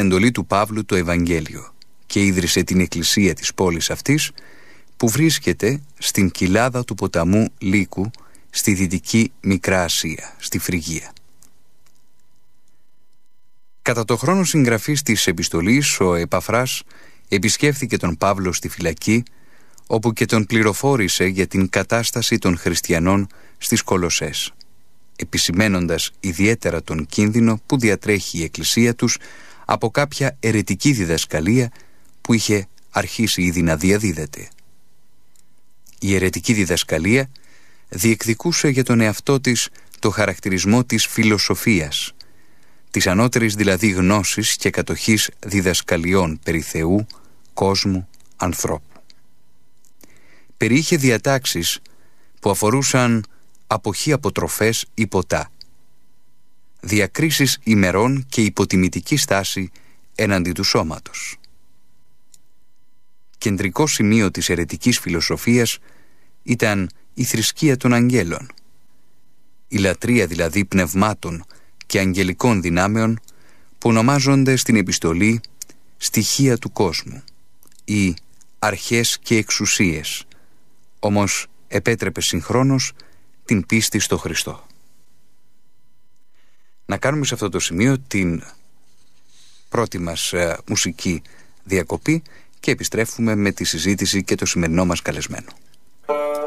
εντολή του Παύλου το Ευαγγέλιο και ίδρυσε την εκκλησία της πόλης αυτής, που βρίσκεται στην κοιλάδα του ποταμού Λύκου, στη δυτική Μικρά Ασία, στη Φρυγία. Κατά το χρόνο συγγραφής της επιστολής, ο Επαφράς επισκέφθηκε τον Παύλο στη φυλακή, όπου και τον πληροφόρησε για την κατάσταση των χριστιανών στις Κολοσσές, επισημένοντας ιδιαίτερα τον κίνδυνο που διατρέχει η εκκλησία τους από κάποια αιρετική διδασκαλία που είχε αρχίσει ήδη να διαδίδεται. Η αιρετική διδασκαλία διεκδικούσε για τον εαυτό της το χαρακτηρισμό της φιλοσοφίας, της ανώτερης δηλαδή γνώσης και κατοχής διδασκαλιών περί Θεού, κόσμου, ανθρώπου. Περιείχε διατάξεις που αφορούσαν αποχή από τροφές ή ποτά, διακρίσεις ημερών και υποτιμητική στάση έναντι του σώματος. Κεντρικό σημείο της αιρετικής φιλοσοφίας ήταν η θρησκεία των αγγέλων, η λατρεία δηλαδή πνευμάτων και αγγελικών δυνάμεων που ονομάζονται στην επιστολή στοιχεία του κόσμου ή αρχές και εξουσίες, όμως επέτρεπε συγχρόνως την πίστη στο Χριστό. Να κάνουμε σε αυτό το σημείο την πρώτη μας μουσική διακοπή και επιστρέφουμε με τη συζήτηση και το σημερινό μας καλεσμένο.